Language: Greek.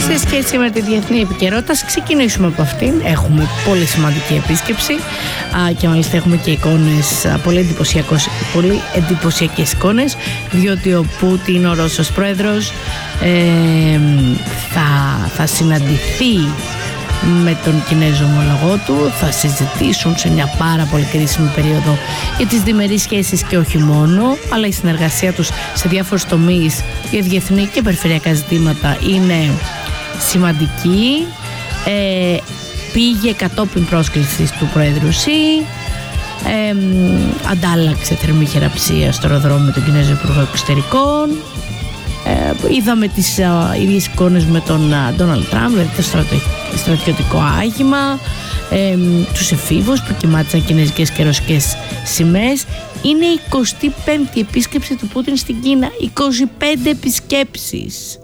σε σχέση με τη διεθνή επικαιρότητα. Ας ξεκινήσουμε από αυτήν. Έχουμε πολύ σημαντική επίσκεψη και μάλιστα έχουμε και εικόνες, πολύ εντυπωσιακές εικόνες, διότι ο Πούτιν, ο Ρώσος πρόεδρος, θα συναντηθεί με τον Κινέζο ομολογό του, θα συζητήσουν σε μια πάρα πολύ κρίσιμη περίοδο για τις διμερείς σχέσεις και όχι μόνο, αλλά η συνεργασία τους σε διάφορους τομείς για διεθνή και περιφερειακά ζητήματα είναι σημαντική. Πήγε κατόπιν πρόσκλησης του Πρόεδρου Σι, αντάλλαξε θερμή χειραψία στο αεροδρόμιο με τον Κινέζο Υπουργό Εξωτερικών. Είδαμε τις ίδιες εικόνες με τον Ντόναλντ Τραμπ, δηλαδή το στρατιωτικό άγημα, τους εφήβους που κοιμάτισαν κινέζικες και ρωσικές σημαίες. Είναι η 25η επίσκεψη του Πούτιν στην Κίνα. 25 επισκέψεις.